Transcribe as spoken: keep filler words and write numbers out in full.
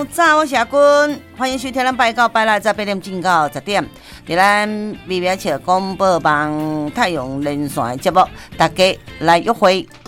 早，我是阿君，欢迎收听咱拜到拜六在八点进到十点，伫咱微微笑广播网太阳连线的节目，大家来约会。